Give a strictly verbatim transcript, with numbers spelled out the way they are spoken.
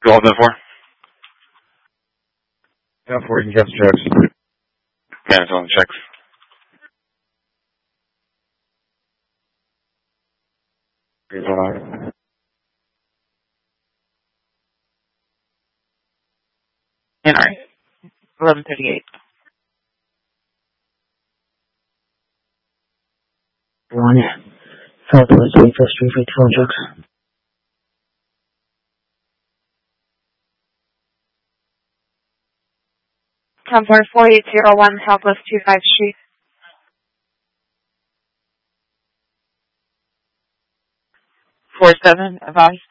Go on there for? Yeah, for you can cancel checks. Cancel checks. All right. eleven thirty-eight. One. Southwest twenty-fifth Street for two checks. Contour four eight zero one Southwest twenty-fifth Street. four seven, advise.